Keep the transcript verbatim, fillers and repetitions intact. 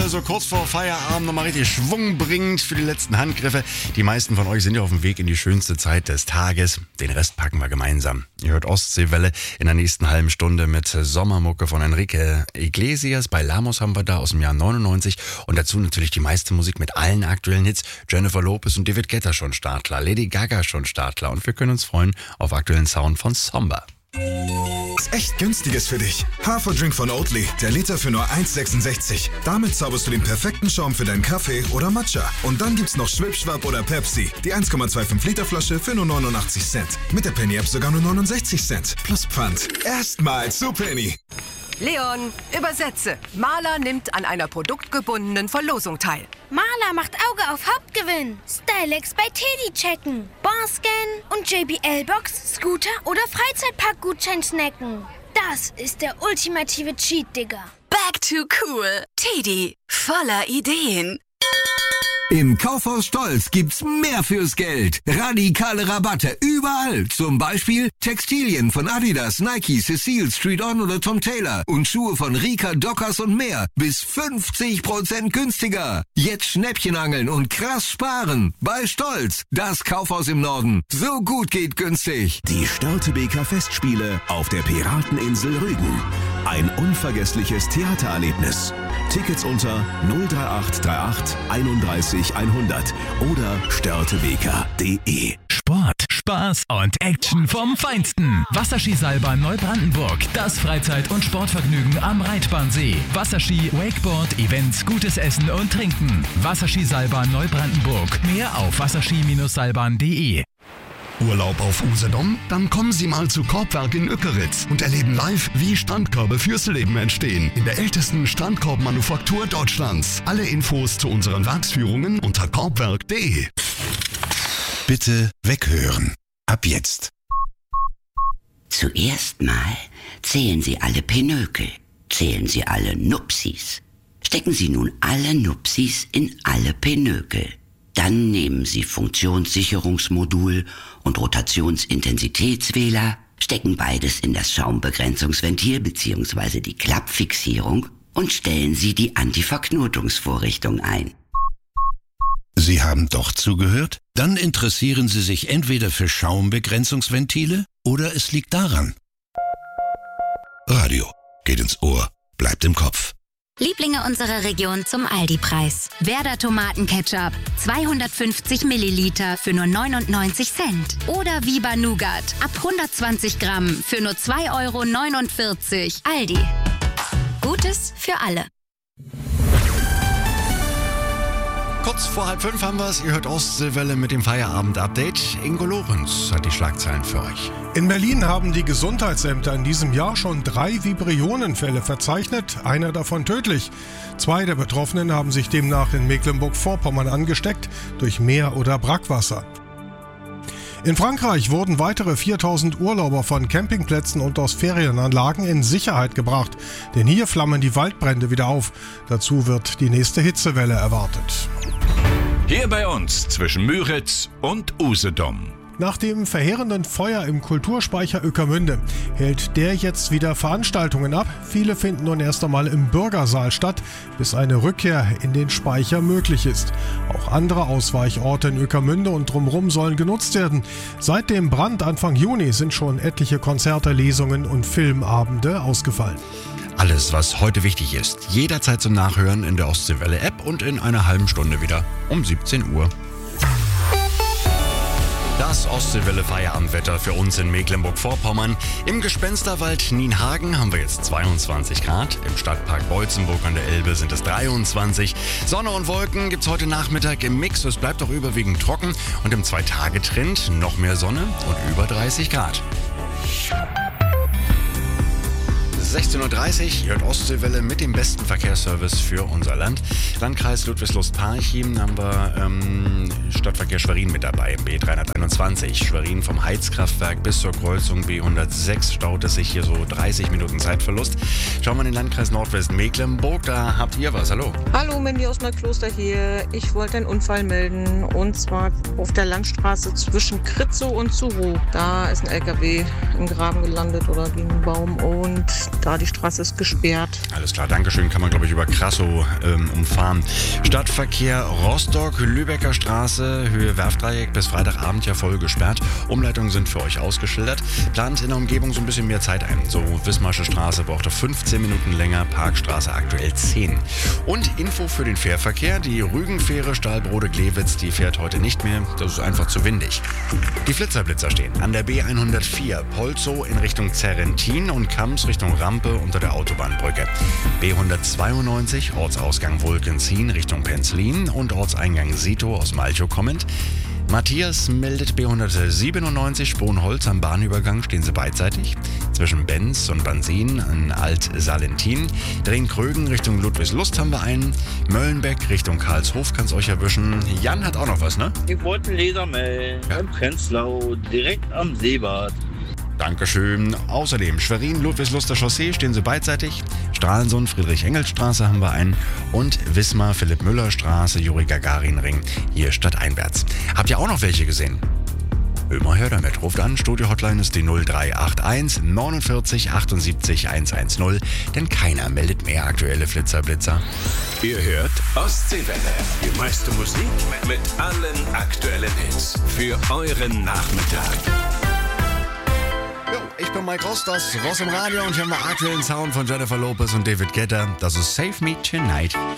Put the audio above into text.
so kurz vor Feierabend nochmal richtig Schwung bringt für die letzten Handgriffe. Die meisten von euch sind ja auf dem Weg in die schönste Zeit des Tages. Den Rest packen wir gemeinsam. Ihr hört Ostseewelle in der nächsten halben Stunde mit Sommermucke von Enrique Iglesias. Bei Lamos haben wir da aus dem Jahr neunundneunzig. Und dazu natürlich die meiste Musik mit allen aktuellen Hits. Jennifer Lopez und David Guetta schon Startler, Lady Gaga schon Startler. Und wir können uns freuen auf aktuellen Sound von Somber. Ist echt günstiges für dich. Haferdrink von Oatly, der Liter für nur eins sechsundsechzig. Damit zauberst du den perfekten Schaum für deinen Kaffee oder Matcha. Und dann gibt's noch Schwipschwapp oder Pepsi, die eins Komma fünfundzwanzig Liter Flasche für nur neunundachtzig Cent. Mit der Penny App sogar nur neunundsechzig Cent. Plus Pfand. Erstmal zu Penny. Leon, übersetze. Maler nimmt an einer produktgebundenen Verlosung teil. Maler macht Auge auf Hauptgewinn. Stylex bei Teddy checken. Barscan und J B L-Box, Scooter oder Freizeitparkgutschein snacken. Das ist der ultimative Cheat, Digga. Back to cool. Teddy, voller Ideen. Im Kaufhaus Stolz gibt's mehr fürs Geld. Radikale Rabatte überall. Zum Beispiel Textilien von Adidas, Nike, Cecile, Street On oder Tom Taylor. Und Schuhe von Rika, Dockers und mehr. Bis fünfzig Prozent günstiger. Jetzt Schnäppchen angeln und krass sparen. Bei Stolz, das Kaufhaus im Norden. So gut geht günstig. Die Störtebeker Festspiele auf der Pirateninsel Rügen. Ein unvergessliches Theatererlebnis. Tickets unter null drei acht drei acht einunddreißig hundert oder störtebeker punkt de. Sport, Spaß und Action vom Feinsten. Wasserskiseilbahn Neubrandenburg. Das Freizeit- und Sportvergnügen am Reitbahnsee. Wasserski, Wakeboard, Events, gutes Essen und Trinken. Wasserskiseilbahn Neubrandenburg. Mehr auf wasserski Seilbahn punkt de. Urlaub auf Usedom? Dann kommen Sie mal zu Korbwerk in Ückeritz und erleben live, wie Strandkörbe fürs Leben entstehen. In der ältesten Strandkorbmanufaktur Deutschlands. Alle Infos zu unseren Werksführungen unter korbwerk punkt de. Bitte weghören. Ab jetzt. Zuerst mal zählen Sie alle Pinökel. Zählen Sie alle Nupsis. Stecken Sie nun alle Nupsis in alle Pinökel. Dann nehmen Sie Funktionssicherungsmodul und Rotationsintensitätswähler, stecken beides in das Schaumbegrenzungsventil bzw. die Klappfixierung und stellen Sie die Antiverknotungsvorrichtung ein. Sie haben doch zugehört? Dann interessieren Sie sich entweder für Schaumbegrenzungsventile oder es liegt daran. Radio geht ins Ohr, bleibt im Kopf. Lieblinge unserer Region zum Aldi-Preis. Werder Tomatenketchup, zweihundertfünfzig Milliliter für nur neunundneunzig Cent. Oder Viva Nougat, ab hundertzwanzig Gramm für nur zwei Euro neunundvierzig. Aldi. Gutes für alle. Kurz vor halb fünf haben wir es. Ihr hört Ostseewelle mit dem Feierabend-Update. Ingo Lorenz hat die Schlagzeilen für euch. In Berlin haben die Gesundheitsämter in diesem Jahr schon drei Vibrionenfälle verzeichnet, einer davon tödlich. Zwei der Betroffenen haben sich demnach in Mecklenburg-Vorpommern angesteckt durch Meer- oder Brackwasser. In Frankreich wurden weitere viertausend Urlauber von Campingplätzen und aus Ferienanlagen in Sicherheit gebracht, denn hier flammen die Waldbrände wieder auf. Dazu wird die nächste Hitzewelle erwartet. Hier bei uns zwischen Müritz und Usedom. Nach dem verheerenden Feuer im Kulturspeicher Ueckermünde hält der jetzt wieder Veranstaltungen ab. Viele finden nun erst einmal im Bürgersaal statt, bis eine Rückkehr in den Speicher möglich ist. Auch andere Ausweichorte in Ueckermünde und drumherum sollen genutzt werden. Seit dem Brand Anfang Juni sind schon etliche Konzerte, Lesungen und Filmabende ausgefallen. Alles, was heute wichtig ist, jederzeit zum Nachhören in der Ostseewelle-App und in einer halben Stunde wieder um siebzehn Uhr. Das Ostseewelle-Feierabendwetter für uns in Mecklenburg-Vorpommern. Im Gespensterwald Nienhagen haben wir jetzt zweiundzwanzig Grad. Im Stadtpark Beutzenburg an der Elbe sind es dreiundzwanzig. Sonne und Wolken gibt's heute Nachmittag im Mix. Es bleibt auch überwiegend trocken. Und im Zwei-Tage-Trend noch mehr Sonne und über dreißig Grad. sechzehn Uhr dreißig, ihr hört Ostseewelle mit dem besten Verkehrsservice für unser Land. Landkreis Ludwigslust-Parchim haben wir ähm, Stadtverkehr Schwerin mit dabei, B dreihunderteinundzwanzig. Schwerin vom Heizkraftwerk bis zur Kreuzung B hundertsechs staut es sich hier so dreißig Minuten Zeitverlust. Schauen wir in den Landkreis Nordwestmecklenburg, da habt ihr was. Hallo. Hallo, Mandy aus Neukloster hier. Ich wollte einen Unfall melden und zwar auf der Landstraße zwischen Kritzow und Zurow. Da ist ein L K W im Graben gelandet oder gegen einen Baum und da die Straße ist gesperrt. Alles klar, Dankeschön. Kann man, glaube ich, über Krassow ähm, umfahren. Stadtverkehr Rostock, Lübecker Straße, Höhe Werftdreieck bis Freitagabend ja voll gesperrt. Umleitungen sind für euch ausgeschildert. Plant in der Umgebung so ein bisschen mehr Zeit ein. So Wismarsche Straße braucht er fünfzehn Minuten länger, Parkstraße aktuell zehn. Und Info für den Fährverkehr. Die Rügenfähre Stahlbrode-Glewitz, die fährt heute nicht mehr. Das ist einfach zu windig. Die Flitzerblitzer stehen an der B hundertvier, Polzow in Richtung Zerrentin und Kams Richtung Rampe unter der Autobahnbrücke. B hundertzweiundneunzig, Ortsausgang Wolkensien Richtung Penzlin und Ortseingang Sito aus Malchow kommend. Matthias meldet B hundertsiebenundneunzig, Sponholz am Bahnübergang stehen sie beidseitig. Zwischen Benz und Bansin in Alt-Salentin. Drehen-Krögen Richtung Ludwigslust haben wir einen. Möllenbeck Richtung Karlshof kann es euch erwischen. Jan hat auch noch was, ne? Ich wollte einen Leser melden. Ja. Im Prenzlau, direkt am Seebad. Dankeschön. Außerdem Schwerin, Ludwigsluster Chaussee stehen sie beidseitig. Stralsund, Friedrich-Engels-Straße haben wir einen. Und Wismar, Philipp-Müller-Straße, Juri-Gagarin-Ring, hier stadteinwärts. Habt ihr auch noch welche gesehen? Immer her damit. Ruft an, Studio-Hotline ist die null drei acht eins neunundvierzig achtundsiebzig hundertzehn. Denn keiner meldet mehr aktuelle Flitzerblitzer. Ihr hört Ostseewelle. Die meiste Musik mit allen aktuellen Hits. Für euren Nachmittag. Ich bin Mike Rost, das Ross im Radio und hier haben wir aktuellen Sound von Jennifer Lopez und David Guetta. Das ist Save Me Tonight.